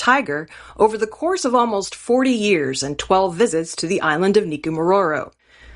Tiger over the course of almost 40 years and 12 visits to the island of Niku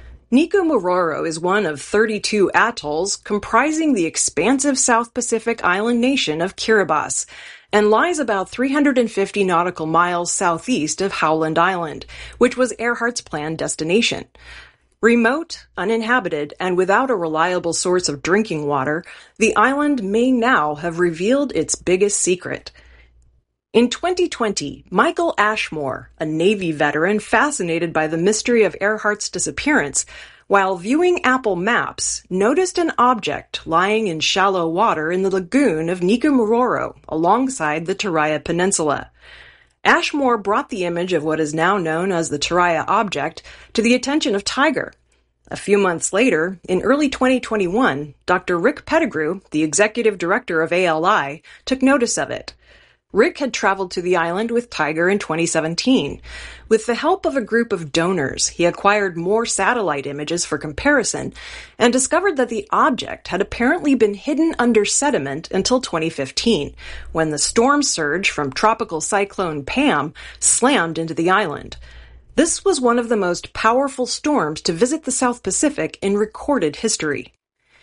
Muroro is one of 32 atolls comprising the expansive South Pacific island nation of Kiribati and lies about 350 nautical miles southeast of Howland Island, which was Earhart's planned destination. Remote, uninhabited, and without a reliable source of drinking water, the island may now have revealed its biggest secret. In 2020, Michael Ashmore, a Navy veteran fascinated by the mystery of Earhart's disappearance, while viewing Apple Maps, noticed an object lying in shallow water in the lagoon of Niku Muroro alongside the Turaya Peninsula. Ashmore brought the image of what is now known as the Turaya object to the attention of Tiger. A few months later, in early 2021, Dr. Rick Pettigrew, the executive director of ALI, took notice of it. Rick had traveled to the island with Tiger in 2017. With the help of a group of donors, he acquired more satellite images for comparison and discovered that the object had apparently been hidden under sediment until 2015, when the storm surge from Tropical Cyclone Pam slammed into the island. This was one of the most powerful storms to visit the South Pacific in recorded history.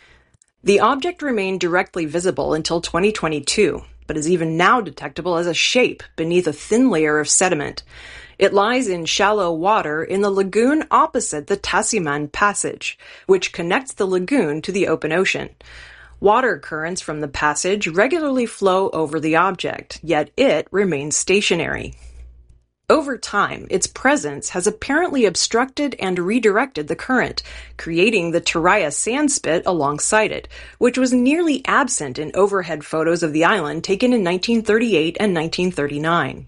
The object remained directly visible until 2022. But is even now detectable as a shape beneath a thin layer of sediment. It lies in shallow water in the lagoon opposite the Tasiman Passage, which connects the lagoon to the open ocean. Water currents from the passage regularly flow over the object, yet it remains stationary. Over time, its presence has apparently obstructed and redirected the current, creating the Turaya sandspit alongside it, which was nearly absent in overhead photos of the island taken in 1938 and 1939.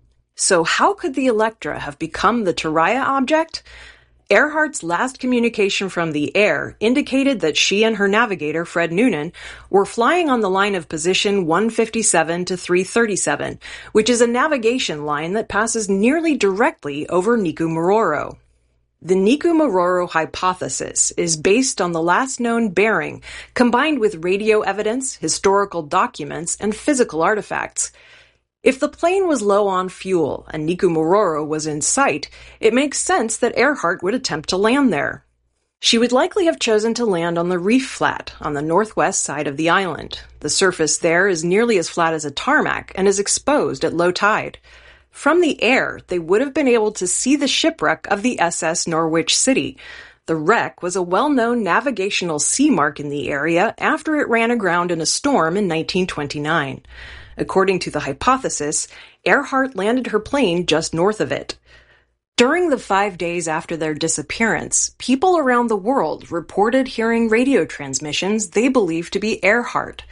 So how could the Electra have become the Turaya object? Earhart's last communication from the air indicated that she and her navigator, Fred Noonan, were flying on the line of position 157 to 337, which is a navigation line that passes nearly directly over Niku Muroro. The Niku Muroro hypothesis is based on the last known bearing, combined with radio evidence, historical documents, and physical artifacts. If the plane was low on fuel and Niku Muroro was in sight, it makes sense that Earhart would attempt to land there. She would likely have chosen to land on the reef flat on the northwest side of the island. The surface there is nearly as flat as a tarmac and is exposed at low tide. From the air, they would have been able to see the shipwreck of the SS Norwich City. The wreck was a well-known navigational sea mark in the area after it ran aground in a storm in 1929. According to the hypothesis, Earhart landed her plane just north of it. During the 5 days after their disappearance, people around the world reported hearing radio transmissions they believed to be Earhart.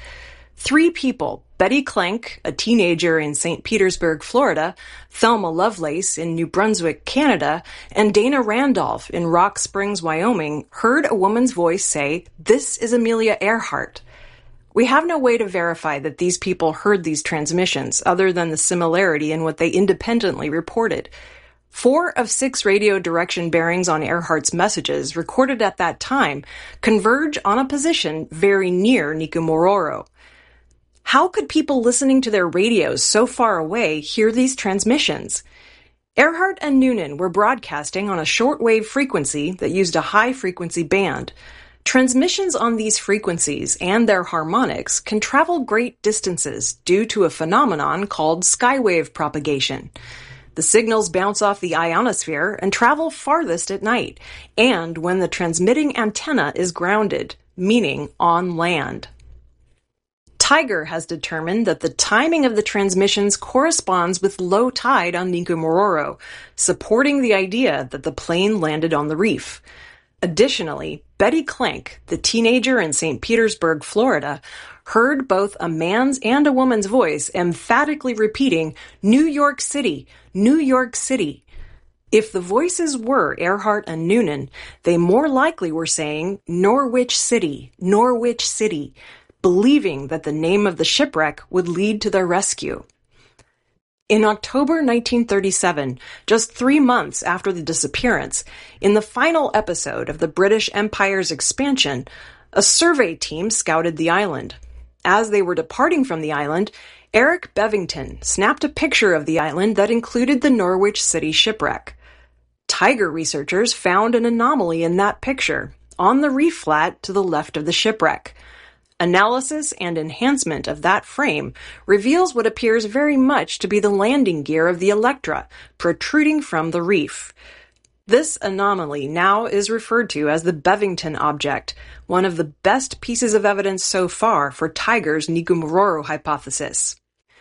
3 people, Betty Klenk, a teenager in St. Petersburg, Florida, Thelma Lovelace in New Brunswick, Canada, and Dana Randolph in Rock Springs, Wyoming, heard a woman's voice say, "This is Amelia Earhart." We have no way to verify that these people heard these transmissions, other than the similarity in what they independently reported. 4 of 6 radio direction bearings on Earhart's messages recorded at that time converge on a position very near Niku Muroro. How could people listening to their radios so far away hear these transmissions? Earhart and Noonan were broadcasting on a shortwave frequency that used a high-frequency band. Transmissions on these frequencies and their harmonics can travel great distances due to a phenomenon called skywave propagation. The signals bounce off the ionosphere and travel farthest at night, and when the transmitting antenna is grounded, meaning on land. Tiger has determined that the timing of the transmissions corresponds with low tide on Niku Muroro, supporting the idea that the plane landed on the reef. Additionally, Betty Klenk, the teenager in St. Petersburg, Florida, heard both a man's and a woman's voice emphatically repeating, "New York City, New York City." If the voices were Earhart and Noonan, they more likely were saying, "Norwich City, Norwich City," believing that the name of the shipwreck would lead to their rescue. In October 1937, just 3 months after the disappearance, in the final episode of the British Empire's expansion, a survey team scouted the island. As they were departing from the island, Eric Bevington snapped a picture of the island that included the Norwich City shipwreck. Tiger researchers found an anomaly in that picture, on the reef flat to the left of the shipwreck. Analysis and enhancement of that frame reveals what appears very much to be the landing gear of the Electra, protruding from the reef. This anomaly now is referred to as the Bevington object, one of the best pieces of evidence so far for Tiger's Nikumaroro hypothesis.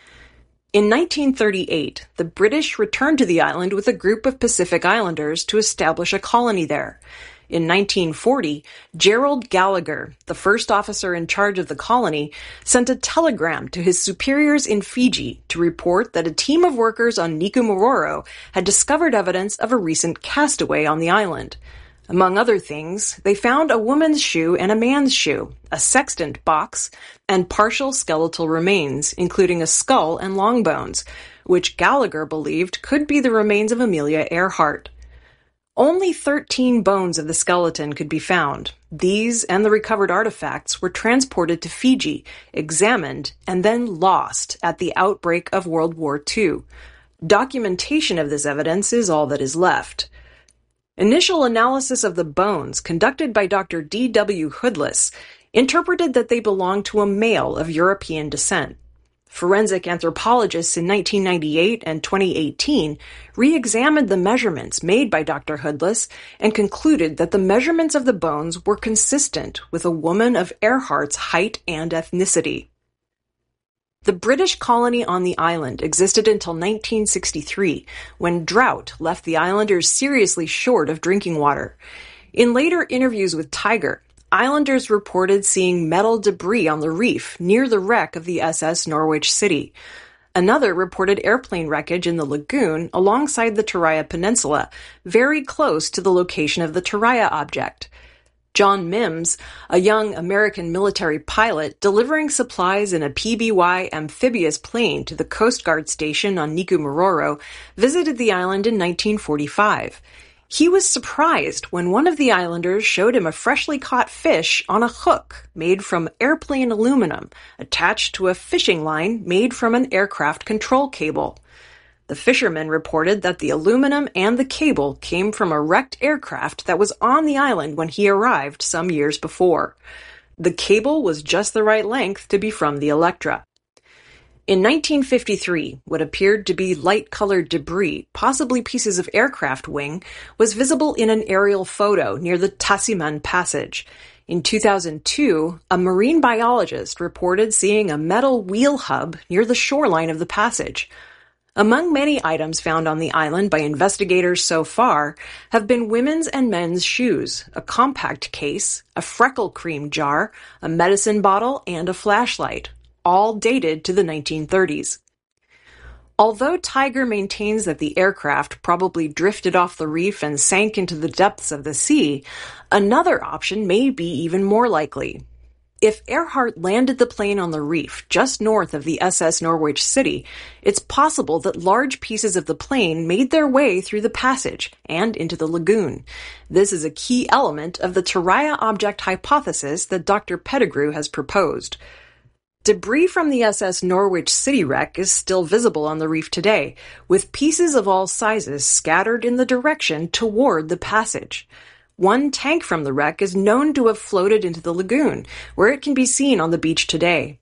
In 1938, the British returned to the island with a group of Pacific Islanders to establish a colony there. In 1940, Gerald Gallagher, the first officer in charge of the colony, sent a telegram to his superiors in Fiji to report that a team of workers on Nikumaroro had discovered evidence of a recent castaway on the island. Among other things, they found a woman's shoe and a man's shoe, a sextant box, and partial skeletal remains, including a skull and long bones, which Gallagher believed could be the remains of Amelia Earhart. Only 13 bones of the skeleton could be found. These and the recovered artifacts were transported to Fiji, examined, and then lost at the outbreak of World War II. Documentation of this evidence is all that is left. Initial analysis of the bones, conducted by Dr. D.W. Hoodless, interpreted that they belonged to a male of European descent. Forensic anthropologists in 1998 and 2018 re-examined the measurements made by Dr. Hoodless and concluded that the measurements of the bones were consistent with a woman of Earhart's height and ethnicity. The British colony on the island existed until 1963, when drought left the islanders seriously short of drinking water. In later interviews with Tiger, Islanders reported seeing metal debris on the reef near the wreck of the SS Norwich City. Another reported airplane wreckage in the lagoon alongside the Turaya Peninsula, very close to the location of the Turaya object. John Mims, a young American military pilot delivering supplies in a PBY amphibious plane to the Coast Guard station on Nikumaroro, visited the island in 1945. He was surprised when one of the islanders showed him a freshly caught fish on a hook made from airplane aluminum attached to a fishing line made from an aircraft control cable. The fisherman reported that the aluminum and the cable came from a wrecked aircraft that was on the island when he arrived some years before. The cable was just the right length to be from the Electra. In 1953, what appeared to be light-colored debris, possibly pieces of aircraft wing, was visible in an aerial photo near the Tasman Passage. In 2002, a marine biologist reported seeing a metal wheel hub near the shoreline of the passage. Among many items found on the island by investigators so far have been women's and men's shoes, a compact case, a freckle cream jar, a medicine bottle, and a flashlight, all dated to the 1930s. Although Tiger maintains that the aircraft probably drifted off the reef and sank into the depths of the sea, another option may be even more likely. If Earhart landed the plane on the reef just north of the SS Norwich City, it's possible that large pieces of the plane made their way through the passage and into the lagoon. This is a key element of the Turaya object hypothesis that Dr. Pettigrew has proposed. Debris from the SS Norwich City wreck is still visible on the reef today, with pieces of all sizes scattered in the direction toward the passage. One tank from the wreck is known to have floated into the lagoon, where it can be seen on the beach today.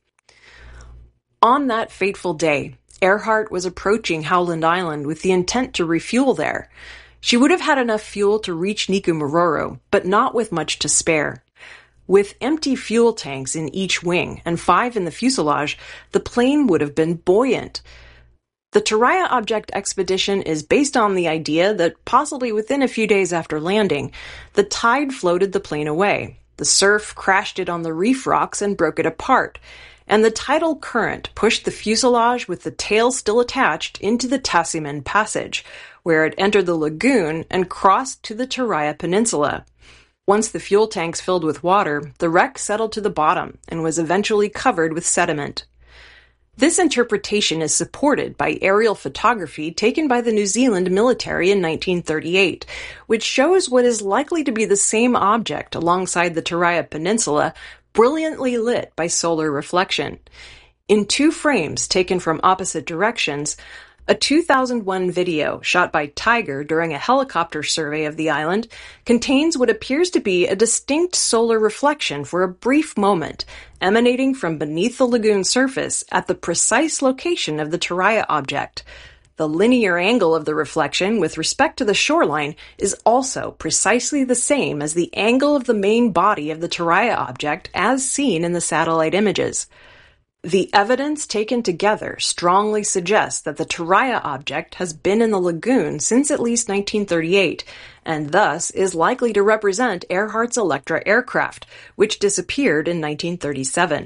On that fateful day, Earhart was approaching Howland Island with the intent to refuel there. She would have had enough fuel to reach Nikumaroro, but not with much to spare. With empty fuel tanks in each wing and 5 in the fuselage, the plane would have been buoyant. The Turaya object expedition is based on the idea that possibly within a few days after landing, the tide floated the plane away. The surf crashed it on the reef rocks and broke it apart, and the tidal current pushed the fuselage with the tail still attached into the Tasman Passage, where it entered the lagoon and crossed to the Turaya Peninsula. Once the fuel tanks filled with water, the wreck settled to the bottom and was eventually covered with sediment. This interpretation is supported by aerial photography taken by the New Zealand military in 1938, which shows what is likely to be the same object alongside the Turaya Peninsula, brilliantly lit by solar reflection. In 2 frames taken from opposite directions, a 2001 video shot by Tiger during a helicopter survey of the island contains what appears to be a distinct solar reflection for a brief moment, emanating from beneath the lagoon surface at the precise location of the Taraya object. The linear angle of the reflection with respect to the shoreline is also precisely the same as the angle of the main body of the Taraya object as seen in the satellite images. The evidence taken together strongly suggests that the Taraya object has been in the lagoon since at least 1938, and thus is likely to represent Earhart's Electra aircraft, which disappeared in 1937.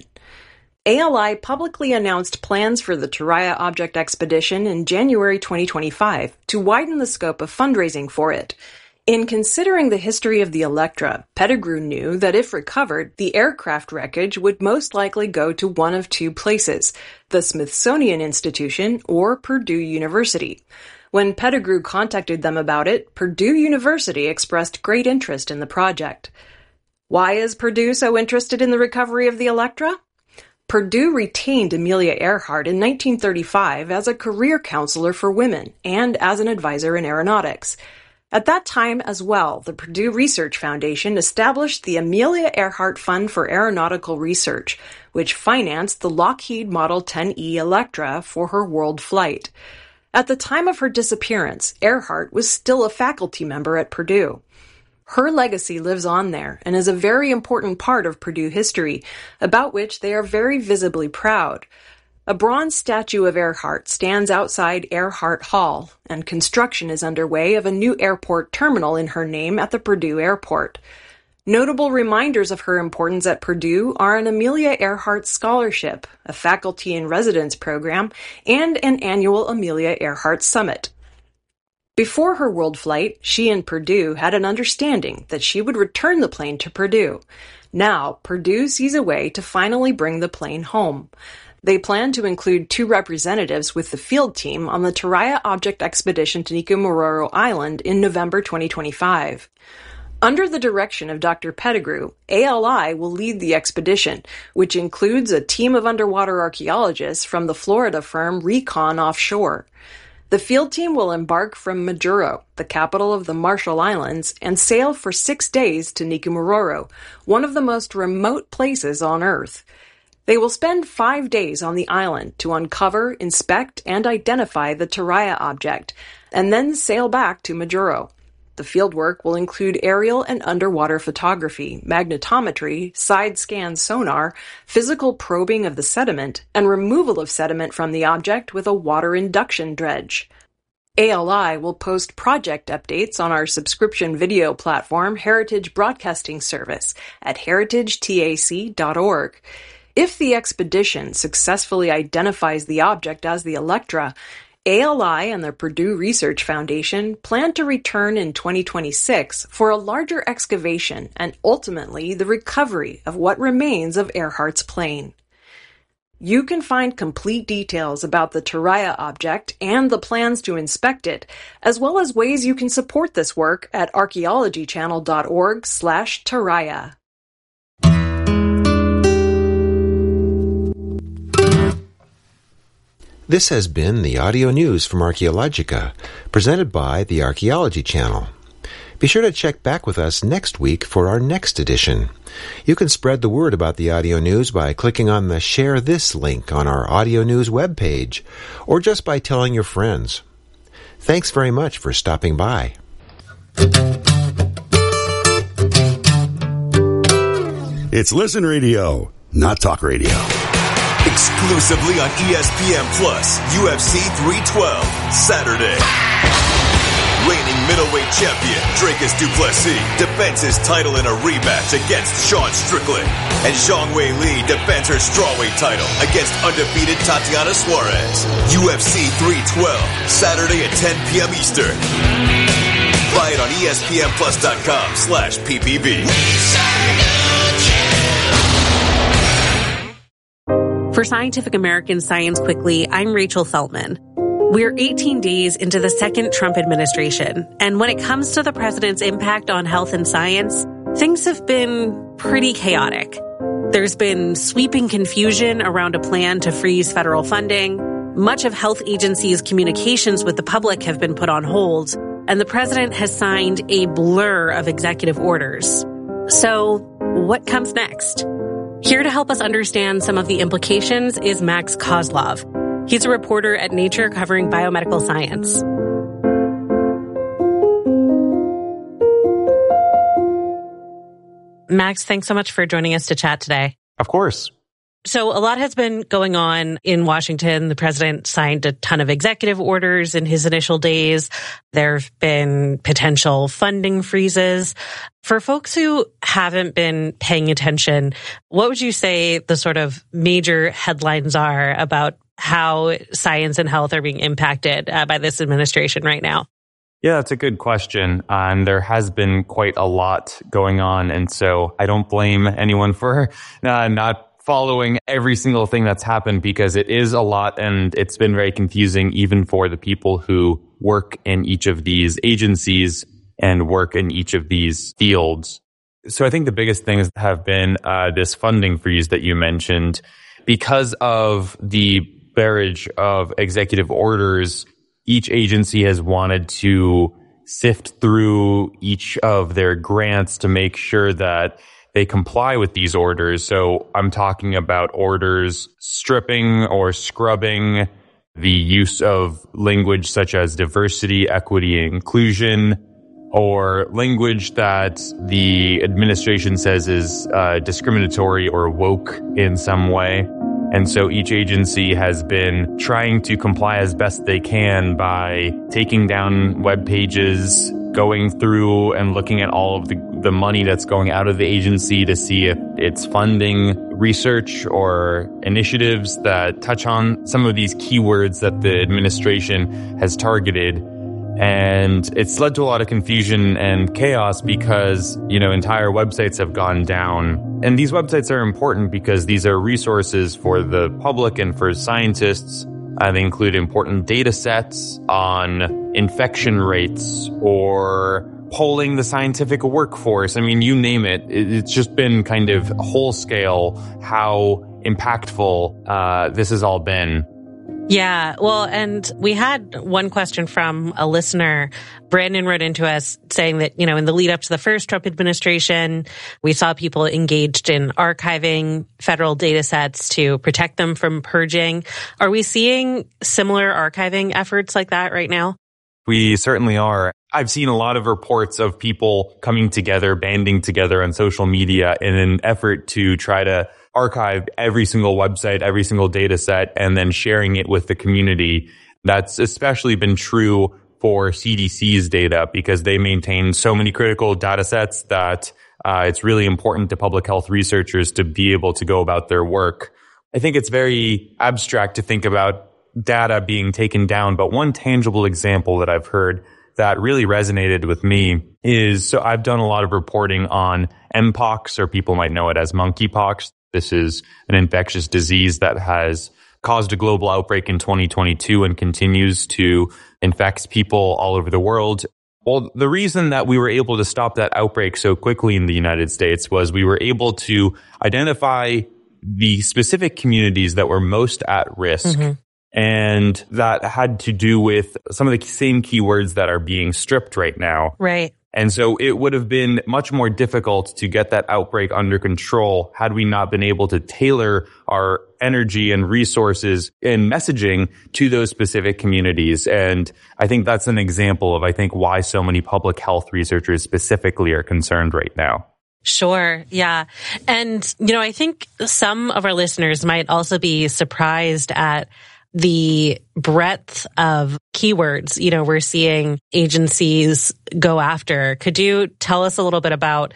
ALI publicly announced plans for the Taraya object expedition in January 2025 to widen the scope of fundraising for it. In considering the history of the Electra, Pettigrew knew that if recovered, the aircraft wreckage would most likely go to one of 2 places, the Smithsonian Institution or Purdue University. When Pettigrew contacted them about it, Purdue University expressed great interest in the project. Why is Purdue so interested in the recovery of the Electra? Purdue retained Amelia Earhart in 1935 as a career counselor for women and as an advisor in aeronautics. At that time as well, the Purdue Research Foundation established the Amelia Earhart Fund for Aeronautical Research, which financed the Lockheed Model 10E Electra for her world flight. At the time of her disappearance, Earhart was still a faculty member at Purdue. Her legacy lives on there and is a very important part of Purdue history, about which they are very visibly proud. A bronze statue of Earhart stands outside Earhart Hall, and construction is underway of a new airport terminal in her name at the Purdue Airport. Notable reminders of her importance at Purdue are an Amelia Earhart Scholarship, a faculty in residence program, and an annual Amelia Earhart Summit. Before her world flight, she and Purdue had an understanding that she would return the plane to Purdue. Now, Purdue sees a way to finally bring the plane home. They plan to include 2 representatives with the field team on the Taraya Object Expedition to Nikumaroro Island in November 2025. Under the direction of Dr. Pettigrew, ALI will lead the expedition, which includes a team of underwater archaeologists from the Florida firm Recon Offshore. The field team will embark from Majuro, the capital of the Marshall Islands, and sail for 6 days to Nikumaroro, one of the most remote places on Earth. They will spend 5 days on the island to uncover, inspect, and identify the Taraya object, and then sail back to Majuro. The fieldwork will include aerial and underwater photography, magnetometry, side-scan sonar, physical probing of the sediment, and removal of sediment from the object with a water induction dredge. ALI will post project updates on our subscription video platform Heritage Broadcasting Service at heritagetac.org. If the expedition successfully identifies the object as the Electra, ALI and the Purdue Research Foundation plan to return in 2026 for a larger excavation and ultimately the recovery of what remains of Earhart's plane. You can find complete details about the Taraya object and the plans to inspect it, as well as ways you can support this work at archaeologychannel.org/Taraya. This has been the audio news from Archaeologica, presented by the Archaeology Channel. Be sure to check back with us next week for our next edition. You can spread the word about the audio news by clicking on the Share This link on our audio news webpage, or just by telling your friends. Thanks very much for stopping by. It's Listen Radio, not talk radio. Exclusively on ESPN Plus, UFC 312, Saturday. Reigning middleweight champion Dricus du Plessis defends his title in a rematch against Sean Strickland. And Zhang Weili defends her strawweight title against undefeated Tatiana Suarez. UFC 312, Saturday at 10 p.m. Eastern. Buy it on ESPNplus.com/PPV. For Scientific American Science Quickly, I'm Rachel Feldman. We're 18 days into the second Trump administration, and when it comes to the president's impact on health and science, things have been pretty chaotic. There's been sweeping confusion around a plan to freeze federal funding. Much of health agencies' communications with the public have been put on hold, and the president has signed a blur of executive orders. So, what comes next? Here to help us understand some of the implications is Max Kozlov. He's a reporter at Nature covering biomedical science. Max, thanks so much for joining us to chat today. Of course. So a lot has been going on in Washington. The president signed a ton of executive orders in his initial days. There have been potential funding freezes. For folks who haven't been paying attention, what would you say the sort of major headlines are about how science and health are being impacted by this administration right now? Yeah, that's a good question. And there has been quite a lot going on. And so I don't blame anyone for not following every single thing that's happened, because it is a lot and it's been very confusing even for the people who work in each of these agencies and work in each of these fields. So I think the biggest things have been this funding freeze that you mentioned. Because of the barrage of executive orders, each agency has wanted to sift through each of their grants to make sure that they comply with these orders. So I'm talking about orders stripping or scrubbing the use of language such as diversity, equity, and inclusion, or language that the administration says is discriminatory or woke in some way. And so each agency has been trying to comply as best they can by taking down web pages, going through and looking at all of the money that's going out of the agency to see if it's funding research or initiatives that touch on some of these keywords that the administration has targeted. And it's led to a lot of confusion and chaos because, entire websites have gone down. And these websites are important because these are resources for the public and for scientists. They include important data sets on infection rates or polling the scientific workforce. I mean, you name it. It's just been kind of whole scale how impactful this has all been. Yeah, well, and we had one question from a listener. Brandon wrote into us saying that, in the lead up to the first Trump administration, we saw people engaged in archiving federal data sets to protect them from purging. Are we seeing similar archiving efforts like that right now? We certainly are. I've seen a lot of reports of people coming together, banding together on social media in an effort to try to archive every single website, every single data set, and then sharing it with the community. That's especially been true for CDC's data because they maintain so many critical data sets that it's really important to public health researchers to be able to go about their work. I think it's very abstract to think about data being taken down, but one tangible example that I've heard that really resonated with me is, so I've done a lot of reporting on Mpox, or people might know it as monkeypox. This is an infectious disease that has caused a global outbreak in 2022 and continues to infect people all over the world. Well, the reason that we were able to stop that outbreak so quickly in the United States was we were able to identify the specific communities that were most at risk. Mm-hmm. And that had to do with some of the same keywords that are being stripped right now. Right. And so it would have been much more difficult to get that outbreak under control had we not been able to tailor our energy and resources and messaging to those specific communities. And I think that's an example of, why so many public health researchers specifically are concerned right now. Sure. Yeah. And, I think some of our listeners might also be surprised at the breadth of keywords, we're seeing agencies go after. Could you tell us a little bit about,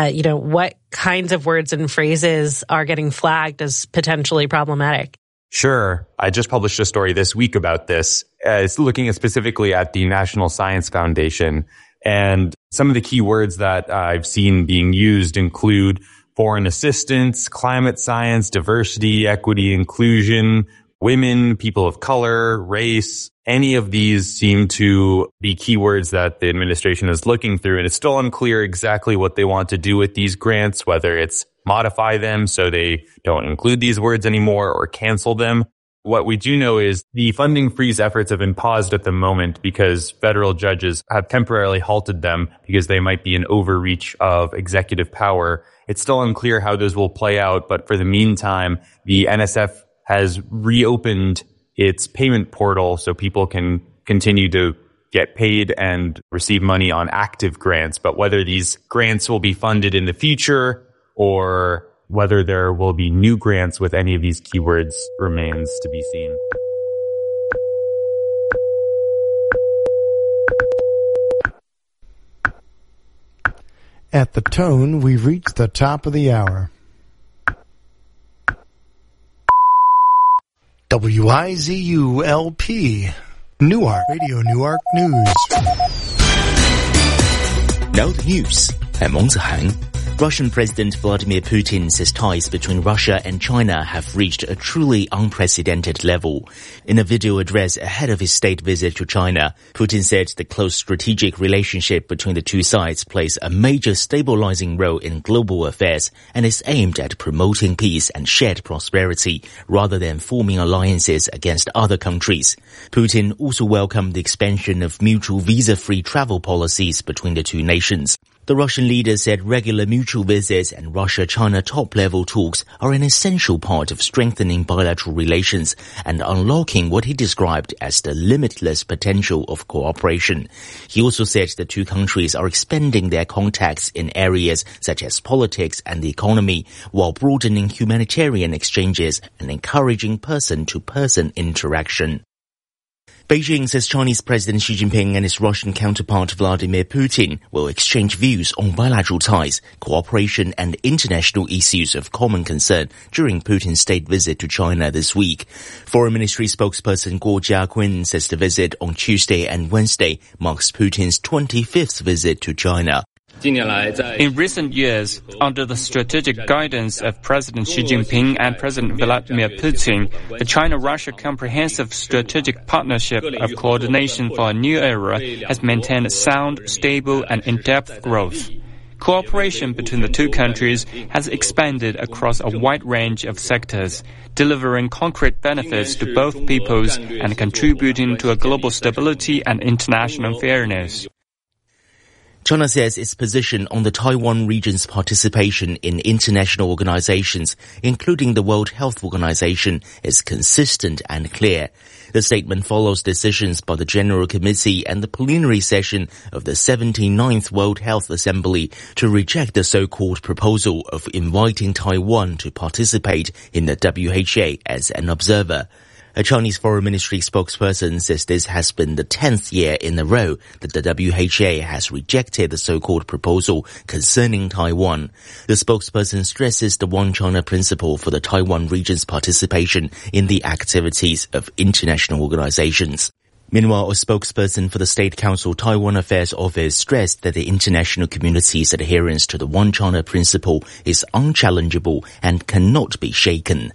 what kinds of words and phrases are getting flagged as potentially problematic? Sure. I just published a story this week about this. It's looking specifically at the National Science Foundation. And some of the keywords that I've seen being used include foreign assistance, climate science, diversity, equity, inclusion, women, people of color, race. Any of these seem to be keywords that the administration is looking through, and it's still unclear exactly what they want to do with these grants, whether it's modify them so they don't include these words anymore or cancel them. What we do know is the funding freeze efforts have been paused at the moment because federal judges have temporarily halted them because they might be an overreach of executive power. It's still unclear how those will play out, but for the meantime, the NSF has reopened its payment portal so people can continue to get paid and receive money on active grants. But whether these grants will be funded in the future or whether there will be new grants with any of these keywords remains to be seen. At the tone, we've reached the top of the hour. WIZU-LP, Newark, Radio Newark News. Now the news. I'm Meng Zihang. Russian President Vladimir Putin says ties between Russia and China have reached a truly unprecedented level. In a video address ahead of his state visit to China, Putin said the close strategic relationship between the two sides plays a major stabilizing role in global affairs and is aimed at promoting peace and shared prosperity rather than forming alliances against other countries. Putin also welcomed the expansion of mutual visa-free travel policies between the two nations. The Russian leader said regular mutual visits and Russia-China top-level talks are an essential part of strengthening bilateral relations and unlocking what he described as the limitless potential of cooperation. He also said the two countries are expanding their contacts in areas such as politics and the economy, while broadening humanitarian exchanges and encouraging person-to-person interaction. Beijing says Chinese President Xi Jinping and his Russian counterpart Vladimir Putin will exchange views on bilateral ties, cooperation and international issues of common concern during Putin's state visit to China this week. Foreign Ministry spokesperson Guo Jiakun says the visit on Tuesday and Wednesday marks Putin's 25th visit to China. In recent years, under the strategic guidance of President Xi Jinping and President Vladimir Putin, the China-Russia Comprehensive Strategic Partnership of Coordination for a New Era has maintained sound, stable, and in-depth growth. Cooperation between the two countries has expanded across a wide range of sectors, delivering concrete benefits to both peoples and contributing to a global stability and international fairness. China says its position on the Taiwan region's participation in international organizations, including the World Health Organization, is consistent and clear. The statement follows decisions by the General Committee and the plenary session of the 79th World Health Assembly to reject the so-called proposal of inviting Taiwan to participate in the WHO as an observer. A Chinese Foreign Ministry spokesperson says this has been the 10th year in a row that the WHO has rejected the so-called proposal concerning Taiwan. The spokesperson stresses the One China principle for the Taiwan region's participation in the activities of international organizations. Meanwhile, a spokesperson for the State Council Taiwan Affairs Office stressed that the international community's adherence to the One China principle is unchallengeable and cannot be shaken.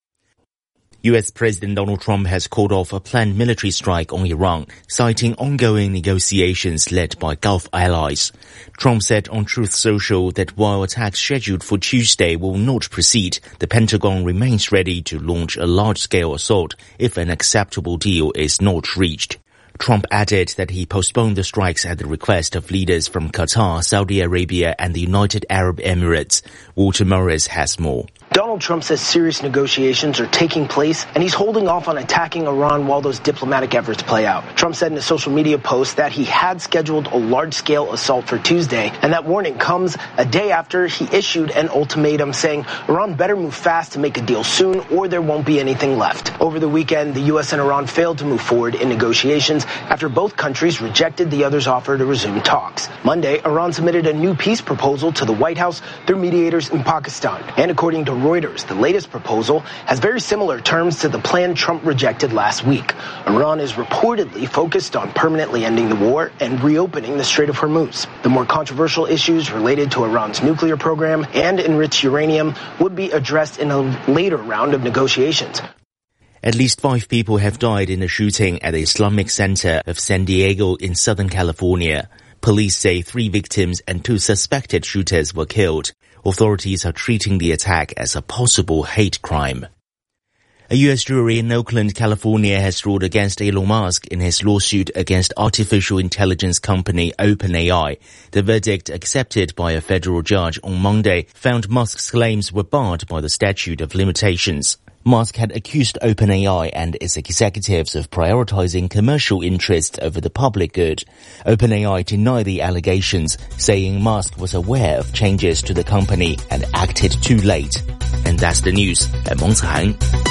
U.S. President Donald Trump has called off a planned military strike on Iran, citing ongoing negotiations led by Gulf allies. Trump said on Truth Social that while attacks scheduled for Tuesday will not proceed, the Pentagon remains ready to launch a large-scale assault if an acceptable deal is not reached. Trump added that he postponed the strikes at the request of leaders from Qatar, Saudi Arabia and the United Arab Emirates. Walter Morris has more. Donald Trump says serious negotiations are taking place, and he's holding off on attacking Iran while those diplomatic efforts play out. Trump said in a social media post that he had scheduled a large-scale assault for Tuesday, and that warning comes a day after he issued an ultimatum saying Iran better move fast to make a deal soon or there won't be anything left. Over the weekend, the U.S. and Iran failed to move forward in negotiations after both countries rejected the other's offer to resume talks. Monday, Iran submitted a new peace proposal to the White House through mediators in Pakistan, and according to Reuters, the latest proposal has very similar terms to the plan Trump rejected last week. Iran is reportedly focused on permanently ending the war and reopening the Strait of Hormuz. The more controversial issues related to Iran's nuclear program and enriched uranium would be addressed in a later round of negotiations. At least 5 people have died in a shooting at the Islamic Center of San Diego in Southern California. Police say 3 victims and 2 suspected shooters were killed. Authorities are treating the attack as a possible hate crime. A U.S. jury in Oakland, California has ruled against Elon Musk in his lawsuit against artificial intelligence company OpenAI. The verdict, accepted by a federal judge on Monday, found Musk's claims were barred by the statute of limitations. Musk had accused OpenAI and its executives of prioritizing commercial interests over the public good. OpenAI denied the allegations, saying Musk was aware of changes to the company and acted too late. And that's the news. I'm Meng Cihang.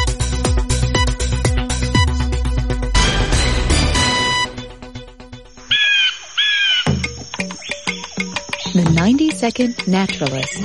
The 90-Second Naturalist.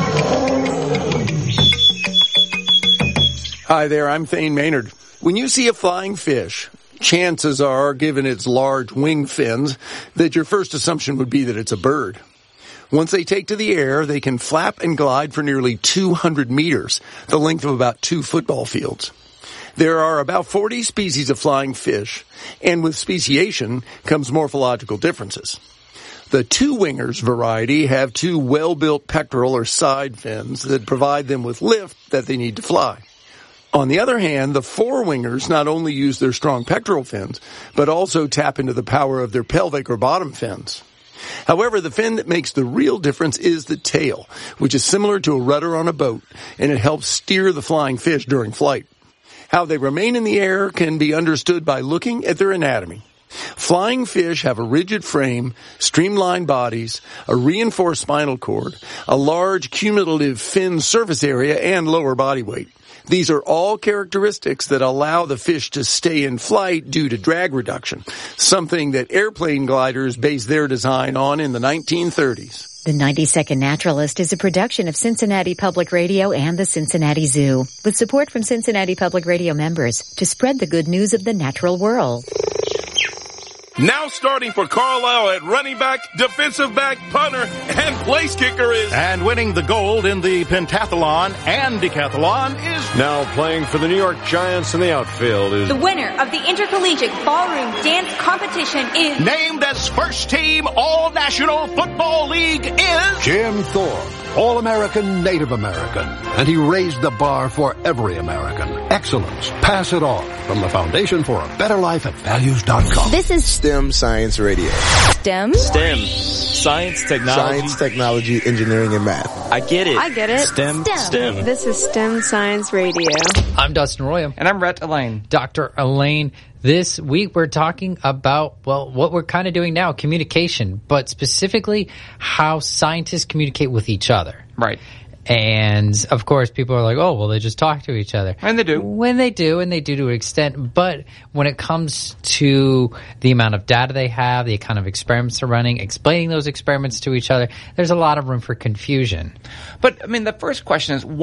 Hi there, I'm Thane Maynard. When you see a flying fish, chances are, given its large wing fins, that your first assumption would be that it's a bird. Once they take to the air, they can flap and glide for nearly 200 meters, the length of about 2 football fields. There are about 40 species of flying fish, and with speciation comes morphological differences. The two-wingers variety have 2 well-built pectoral or side fins that provide them with lift that they need to fly. On the other hand, the four-wingers not only use their strong pectoral fins, but also tap into the power of their pelvic or bottom fins. However, the fin that makes the real difference is the tail, which is similar to a rudder on a boat, and it helps steer the flying fish during flight. How they remain in the air can be understood by looking at their anatomy. Flying fish have a rigid frame, streamlined bodies, a reinforced spinal cord, a large cumulative fin surface area, and lower body weight. These are all characteristics that allow the fish to stay in flight due to drag reduction, something that airplane gliders based their design on in the 1930s. The 90-Second Naturalist is a production of Cincinnati Public Radio and the Cincinnati Zoo, with support from Cincinnati Public Radio members to spread the good news of the natural world. Now starting for Carlisle at running back, defensive back, punter, and place kicker is... And winning the gold in the pentathlon and decathlon is... Now playing for the New York Giants in the outfield is... The winner of the Intercollegiate Ballroom Dance Competition is... Named as First Team All-National Football League is... Jim Thorpe. All-American, Native American. And he raised the bar for every American. Excellence. Pass it on. From the Foundation for a Better Life at Values.com. This is STEM Science Radio. STEM? STEM. Science, technology, engineering, and math. I get it. I get it. STEM. This is STEM Science Radio. I'm Dustin Royam. And I'm Rhett Elaine. Dr. Elaine. This week we're talking about, well, what we're kind of doing now, communication, but specifically how scientists communicate with each other. Right. And, of course, people are like, oh, well, they just talk to each other. And they do. When they do, and they do to an extent. But when it comes to the amount of data they have, the kind of experiments they're running, explaining those experiments to each other, there's a lot of room for confusion. But, I mean, the first question is,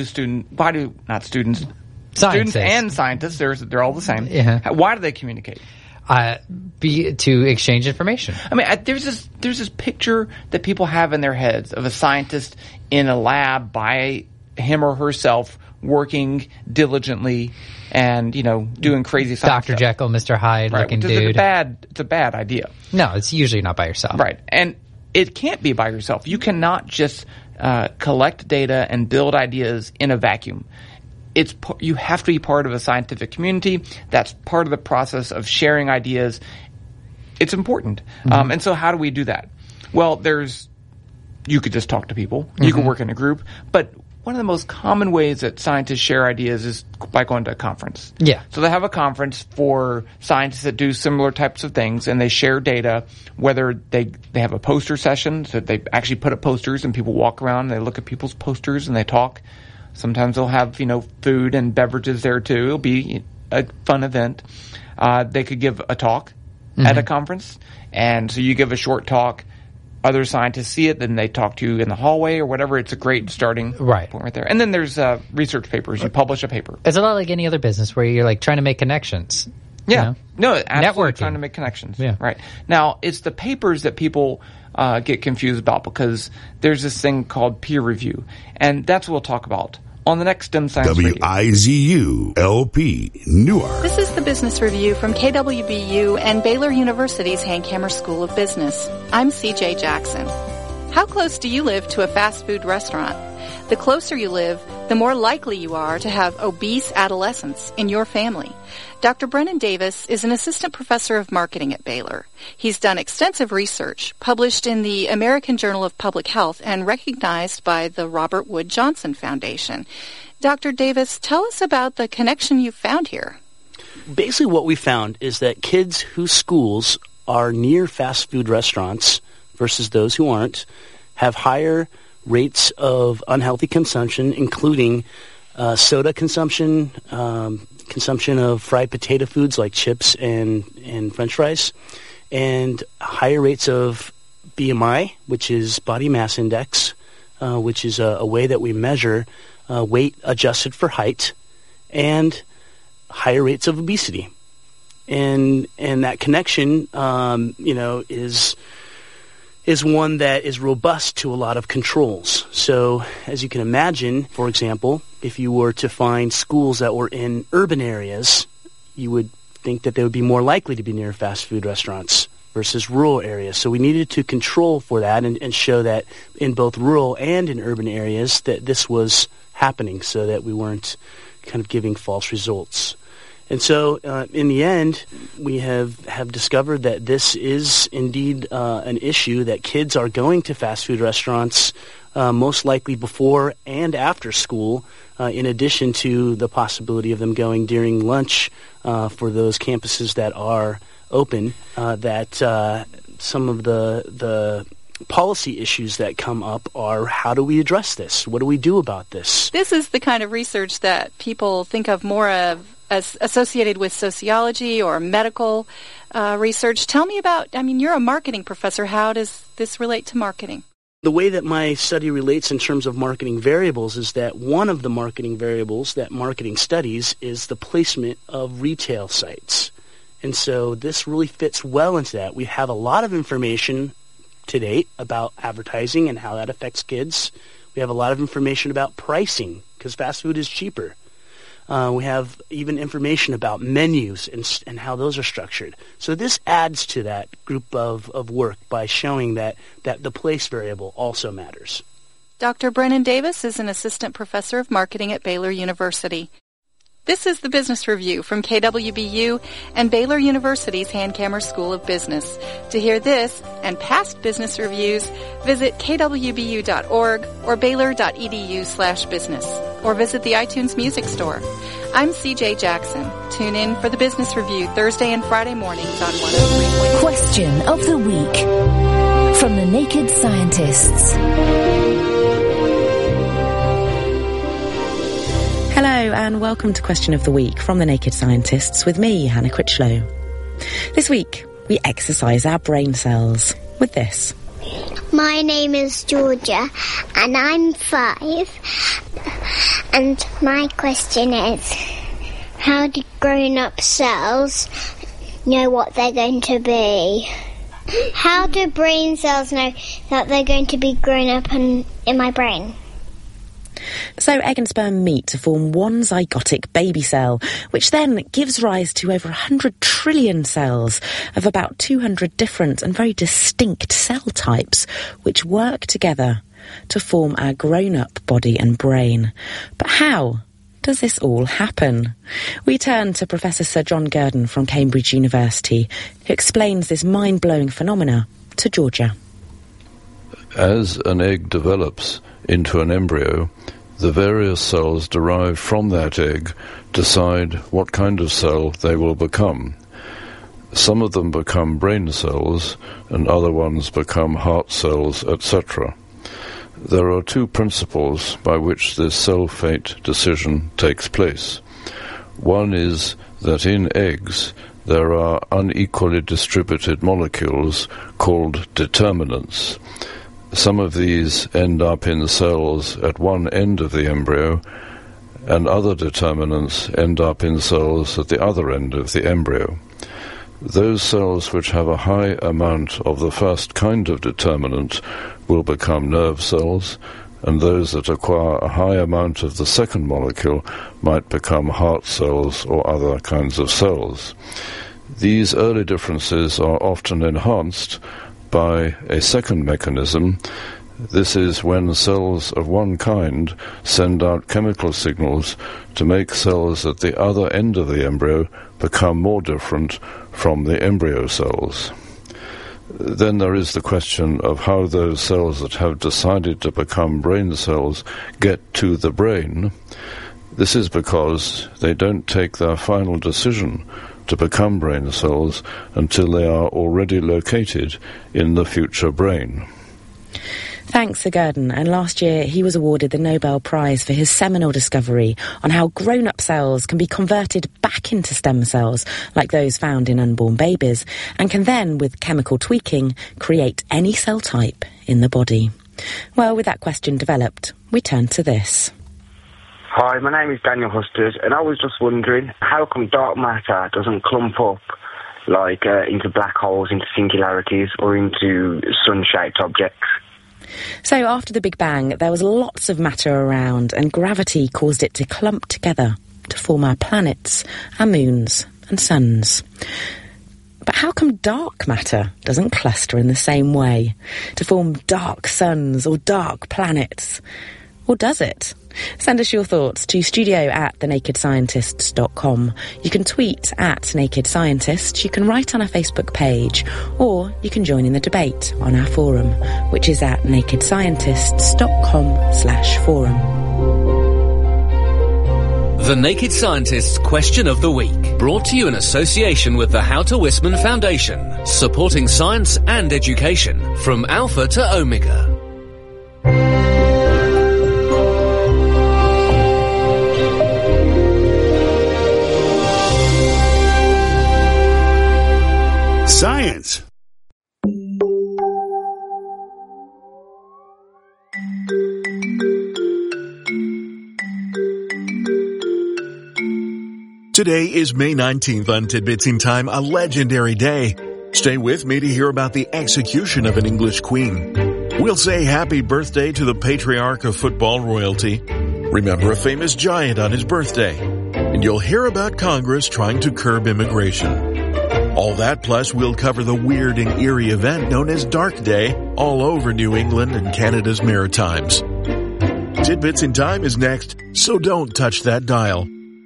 Students and scientists, they're all the same. Yeah. Why do they communicate? To exchange information. I mean, there's this picture that people have in their heads of a scientist in a lab by him or herself working diligently and, doing crazy science Dr. stuff. Jekyll, Mr. Hyde looking dude. It's a bad idea. No, it's usually not by yourself. Right. And it can't be by yourself. You cannot just collect data and build ideas in a vacuum. You have to be part of a scientific community. That's part of the process of sharing ideas. It's important. Mm-hmm. And so how do we do that? Well, you could just talk to people. Mm-hmm. You could work in a group. But one of the most common ways that scientists share ideas is by going to a conference. Yeah. So they have a conference for scientists that do similar types of things, and they share data, whether they have a poster session, so they actually put up posters and people walk around and they look at people's posters and they talk. Sometimes they'll have, food and beverages there too. It'll be a fun event. They could give a talk at a conference. And so you give a short talk. Other scientists see it, then they talk to you in the hallway or whatever. It's a great starting point right there. And then there's research papers. You publish a paper. It's a lot like any other business where you're trying to make connections. Yeah. No, absolutely networking. Trying to make connections. Yeah. Right. Now, it's the papers that people get confused about because there's this thing called peer review. And that's what we'll talk about on the next STEM Science Radio. WIZU-LP, Newark. This is the Business Review from KWBU and Baylor University's Hank Hammer School of Business. I'm CJ Jackson. How close do you live to a fast food restaurant? The closer you live, the more likely you are to have obese adolescents in your family. Dr. Brennan Davis is an assistant professor of marketing at Baylor. He's done extensive research, published in the American Journal of Public Health, and recognized by the Robert Wood Johnson Foundation. Dr. Davis, tell us about the connection you found here. Basically what we found is that kids whose schools are near fast food restaurants versus those who aren't have higher rates of unhealthy consumption, including soda consumption, consumption of fried potato foods like chips and French fries, and higher rates of BMI, which is body mass index, which is a way that we measure weight adjusted for height, and higher rates of obesity. And that connection, is one that is robust to a lot of controls. So, as you can imagine, for example, if you were to find schools that were in urban areas, you would think that they would be more likely to be near fast food restaurants versus rural areas. So we needed to control for that and show that in both rural and in urban areas that this was happening so that we weren't kind of giving false results. And so, in the end, we have discovered that this is indeed an issue, that kids are going to fast food restaurants most likely before and after school, in addition to the possibility of them going during lunch for those campuses that are open, that some of the policy issues that come up are, how do we address this? What do we do about this? This is the kind of research that people think of more of as associated with sociology or medical research. Tell me about, you're a marketing professor. How does this relate to marketing? The way that my study relates in terms of marketing variables is that one of the marketing variables that marketing studies is the placement of retail sites. And so this really fits well into that. We have a lot of information to date about advertising and how that affects kids. We have a lot of information about pricing because fast food is cheaper. We have even information about menus and how those are structured. So this adds to that group of work by showing that the place variable also matters. Dr. Brennan Davis is an assistant professor of marketing at Baylor University. This is the Business Review from KWBU and Baylor University's Hankamer School of Business. To hear this and past business reviews, visit kwbu.org or baylor.edu/business or visit the iTunes Music Store. I'm CJ Jackson. Tune in for the Business Review Thursday and Friday mornings on 103.1. Question of the Week from the Naked Scientists. Hello and welcome to Question of the Week from the Naked Scientists with me, Hannah Critchlow. This week, we exercise our brain cells with this. My name is Georgia and I'm 5. And my question is, how do grown-up cells know what they're going to be? How do brain cells know that they're going to be grown up in my brain? So egg and sperm meet to form one zygotic baby cell, which then gives rise to over 100 trillion cells of about 200 different and very distinct cell types, which work together to form our grown-up body and brain. But how does this all happen? We turn to Professor Sir John Gurdon from Cambridge University, who explains this mind-blowing phenomena to Georgia. As an egg develops into an embryo, the various cells derived from that egg decide what kind of cell they will become. Some of them become brain cells, and other ones become heart cells, etc. There are two principles by which this cell fate decision takes place. One is that in eggs there are unequally distributed molecules called determinants. Some of these end up in cells at one end of the embryo, and other determinants end up in cells at the other end of the embryo. Those cells which have a high amount of the first kind of determinant will become nerve cells, and those that acquire a high amount of the second molecule might become heart cells or other kinds of cells. These early differences are often enhanced by a second mechanism, This is when cells of one kind send out chemical signals to make cells at the other end of the embryo become more different from the embryo cells. Then there is the question of how those cells that have decided to become brain cells get to the brain. This is because they don't take their final decision to become brain cells until they are already located in the future brain. Thanks, Sir Gurdon, and last year he was awarded the Nobel Prize for his seminal discovery on how grown-up cells can be converted back into stem cells, like those found in unborn babies, and can then, with chemical tweaking, create any cell type in the body. Well, with that question developed, we turn to this. Hi, my name is Daniel Husters, and I was just wondering, how come dark matter doesn't clump up, like into black holes, into singularities, or into sun-shaped objects? So after the Big Bang, there was lots of matter around, and gravity caused it to clump together to form our planets, our moons and suns. But how come dark matter doesn't cluster in the same way to form dark suns or dark planets? Or does it? Send us your thoughts to studio@thenakedscientists.com. You can tweet @nakedscientists, you can write on our Facebook page, or you can join in the debate on our forum, which is at nakedscientists.com/forum. The Naked Scientists Question of the Week, brought to you in association with the Houter Wisman Foundation, supporting science and education from Alpha to Omega. Science. Today is May 19th on Tidbits in Time, a legendary day. Stay with me to hear about the execution of an English queen. We'll say happy birthday to the patriarch of football royalty. Remember a famous giant on his birthday. And you'll hear about Congress trying to curb immigration. All that, plus we'll cover the weird and eerie event known as Dark Day all over New England and Canada's Maritimes. Tidbits in Time is next, so don't touch that dial.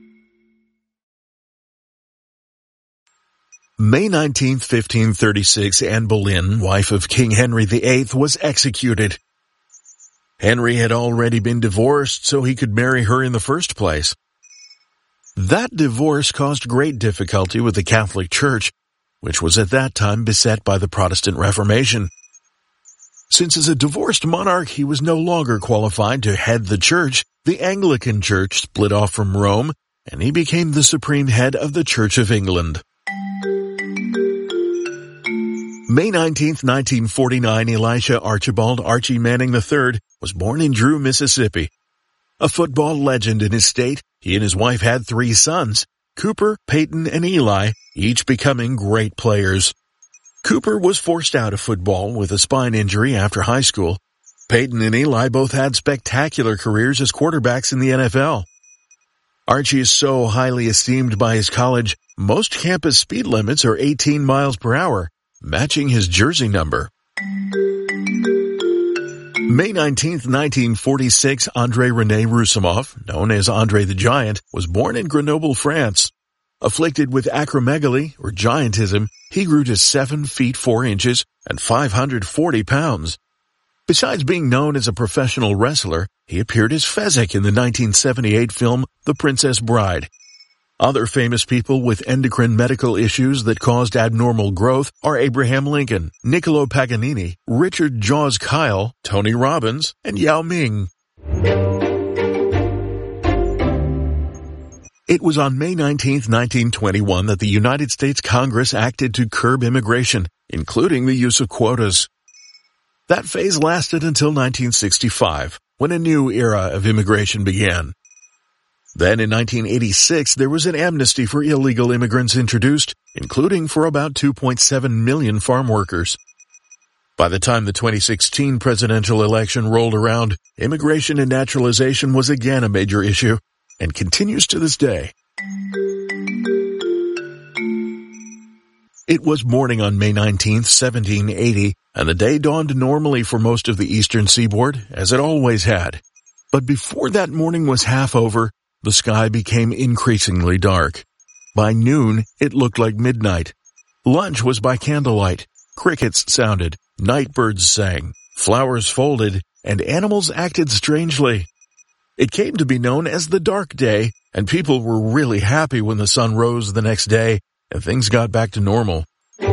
May 19th, 1536, Anne Boleyn, wife of King Henry VIII, was executed. Henry had already been divorced, so he could marry her in the first place. That divorce caused great difficulty with the Catholic Church, which was at that time beset by the Protestant Reformation. Since as a divorced monarch he was no longer qualified to head the church, the Anglican Church split off from Rome, and he became the supreme head of the Church of England. May 19th, 1949, Elisha Archibald Archie Manning III was born in Drew, Mississippi. A football legend in his state, he and his wife had 3 sons, Cooper, Peyton, and Eli, each becoming great players. Cooper was forced out of football with a spine injury after high school. Peyton and Eli both had spectacular careers as quarterbacks in the NFL. Archie is so highly esteemed by his college, most campus speed limits are 18 miles per hour, matching his jersey number. May 19th, 1946, André René Roussimoff, known as André the Giant, was born in Grenoble, France. Afflicted with acromegaly, or giantism, he grew to 7 feet 4 inches and 540 pounds. Besides being known as a professional wrestler, he appeared as Fezzik in the 1978 film The Princess Bride. Other famous people with endocrine medical issues that caused abnormal growth are Abraham Lincoln, Niccolo Paganini, Richard Jaws Kyle, Tony Robbins, and Yao Ming. It was on May 19, 1921 that the United States Congress acted to curb immigration, including the use of quotas. That phase lasted until 1965, when a new era of immigration began. Then in 1986, there was an amnesty for illegal immigrants introduced, including for about 2.7 million farm workers. By the time the 2016 presidential election rolled around, immigration and naturalization was again a major issue, and continues to this day. It was morning on May 19, 1780, and the day dawned normally for most of the eastern seaboard, as it always had. But before that morning was half over, the sky became increasingly dark. By noon, it looked like midnight. Lunch was by candlelight. Crickets sounded, night birds sang, flowers folded, and animals acted strangely. It came to be known as the dark day, and people were really happy when the sun rose the next day and things got back to normal.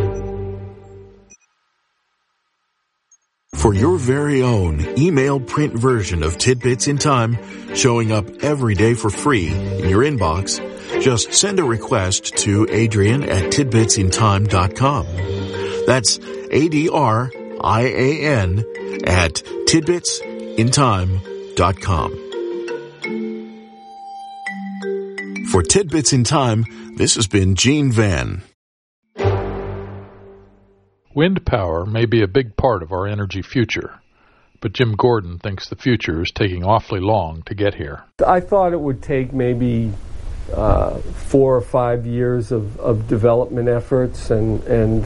For your very own email print version of Tidbits in Time, showing up every day for free in your inbox, just send a request to Adrian@tidbitsintime.com. That's ADRIAN at tidbitsintime.com. For Tidbits in Time, this has been Gene Van. Wind power may be a big part of our energy future, but Jim Gordon thinks the future is taking awfully long to get here. I thought it would take maybe 4 or 5 years of development efforts and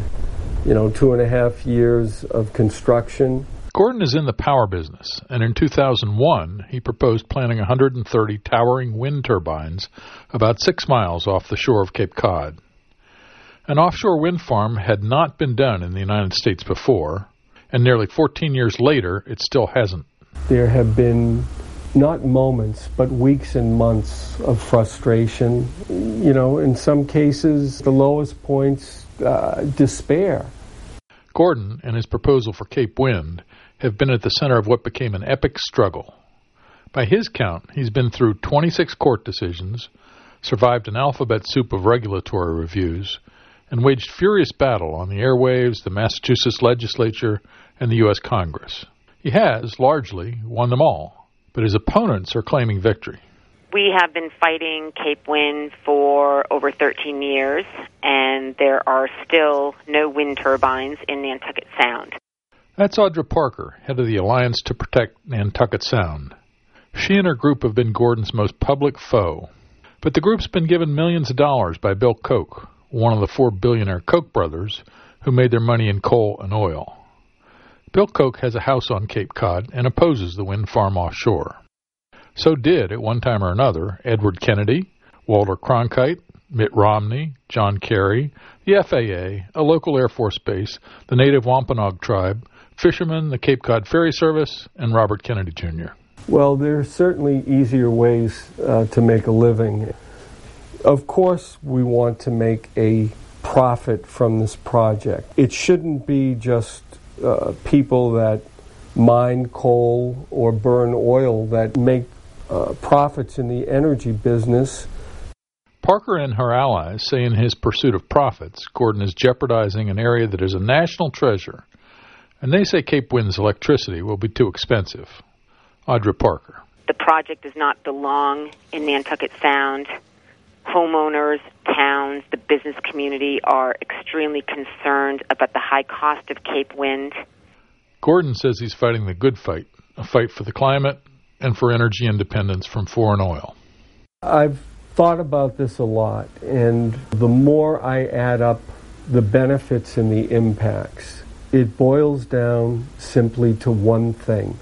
2.5 years of construction. Gordon is in the power business, and in 2001, he proposed planting 130 towering wind turbines about 6 miles off the shore of Cape Cod. An offshore wind farm had not been done in the United States before, and nearly 14 years later, it still hasn't. There have been not moments, but weeks and months of frustration. In some cases, the lowest points, despair. Gordon and his proposal for Cape Wind have been at the center of what became an epic struggle. By his count, he's been through 26 court decisions, survived an alphabet soup of regulatory reviews, and waged furious battle on the airwaves, the Massachusetts legislature, and the U.S. Congress. He has, largely, won them all, but his opponents are claiming victory. We have been fighting Cape Wind for over 13 years, and there are still no wind turbines in Nantucket Sound. That's Audra Parker, head of the Alliance to Protect Nantucket Sound. She and her group have been Gordon's most public foe, but the group's been given millions of dollars by Bill Koch, one of the 4 billionaire Koch brothers who made their money in coal and oil. Bill Koch has a house on Cape Cod and opposes the wind farm offshore. So did, at one time or another, Edward Kennedy, Walter Cronkite, Mitt Romney, John Kerry, the FAA, a local Air Force base, the native Wampanoag tribe, fishermen, the Cape Cod Ferry Service, and Robert Kennedy Jr. Well, there are certainly easier ways to make a living. Of course, we want to make a profit from this project. It shouldn't be just people that mine coal or burn oil that make profits in the energy business. Parker and her allies say in his pursuit of profits, Gordon is jeopardizing an area that is a national treasure, and they say Cape Wind's electricity will be too expensive. Audra Parker. The project does not belong in Nantucket Sound. Homeowners, towns, the business community are extremely concerned about the high cost of Cape Wind. Gordon says he's fighting the good fight, a fight for the climate and for energy independence from foreign oil. I've thought about this a lot, and the more I add up the benefits and the impacts, it boils down simply to one thing: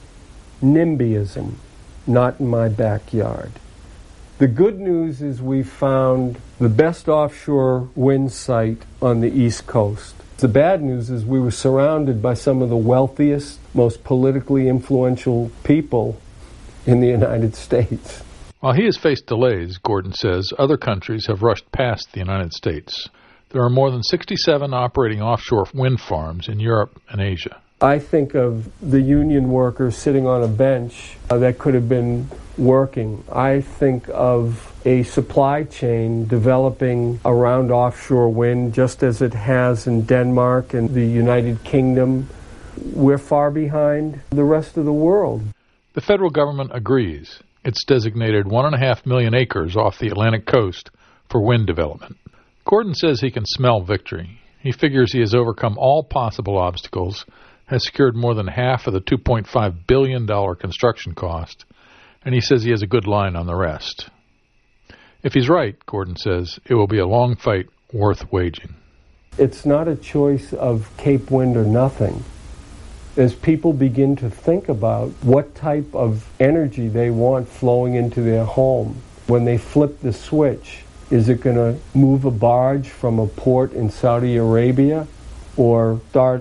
NIMBYism, not in my backyard. The good news is we found the best offshore wind site on the East Coast. The bad news is we were surrounded by some of the wealthiest, most politically influential people in the United States. While he has faced delays, Gordon says, other countries have rushed past the United States. There are more than 67 operating offshore wind farms in Europe and Asia. I think of the union workers sitting on a bench that could have been working. I think of a supply chain developing around offshore wind, just as it has in Denmark and the United Kingdom. We're far behind the rest of the world. The federal government agrees. It's designated 1.5 million acres off the Atlantic coast for wind development. Gordon says he can smell victory. He figures he has overcome all possible obstacles, has secured more than half of the $2.5 billion construction cost, and he says he has a good line on the rest. If he's right, Gordon says, it will be a long fight worth waging. It's not a choice of Cape Wind or nothing. As people begin to think about what type of energy they want flowing into their home, when they flip the switch, is it going to move a barge from a port in Saudi Arabia or start